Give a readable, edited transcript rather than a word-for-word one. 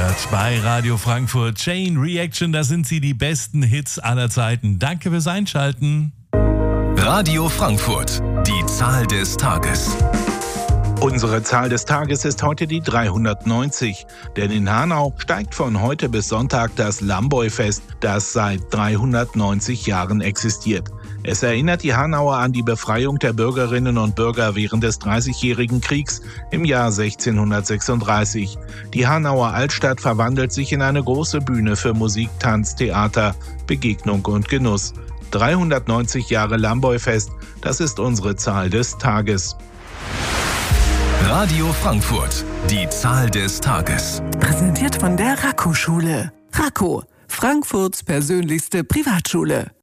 gehört bei Radio Frankfurt. Chain Reaction, da sind sie, die besten Hits aller Zeiten. Danke fürs Einschalten. Radio Frankfurt, die Zahl des Tages. Unsere Zahl des Tages ist heute die 390, denn in Hanau steigt von heute bis Sonntag das Lamboy-Fest, das seit 390 Jahren existiert. Es erinnert die Hanauer an die Befreiung der Bürgerinnen und Bürger während des Dreißigjährigen Kriegs im Jahr 1636. Die Hanauer Altstadt verwandelt sich in eine große Bühne für Musik, Tanz, Theater, Begegnung und Genuss. 390 Jahre Lamboy-Fest, das ist unsere Zahl des Tages. Radio Frankfurt, die Zahl des Tages. Präsentiert von der Raco-Schule. Raco, Frankfurts persönlichste Privatschule.